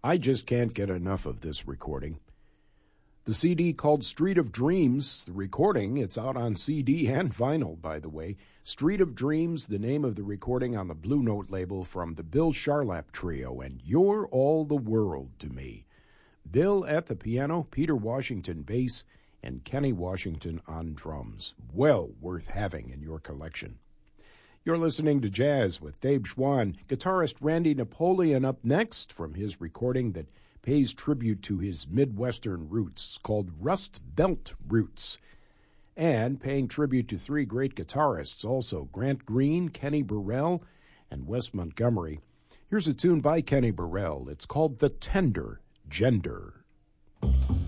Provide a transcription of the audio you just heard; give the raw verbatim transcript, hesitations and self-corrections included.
I just can't get enough of this recording. The C D called Street of Dreams, the recording, it's out on C D and vinyl, by the way. Street of Dreams, the name of the recording on the Blue Note label from the Bill Charlap Trio, and You're All the World to Me. Bill at the piano, Peter Washington bass, and Kenny Washington on drums. Well worth having in your collection. You're listening to Jazz with Dave Schwann. Guitarist Randy Napoleon up next from his recording that pays tribute to his Midwestern roots, called Rust Belt Roots. And paying tribute to three great guitarists also, Grant Green, Kenny Burrell, and Wes Montgomery. Here's a tune by Kenny Burrell. It's called The Tender Gender.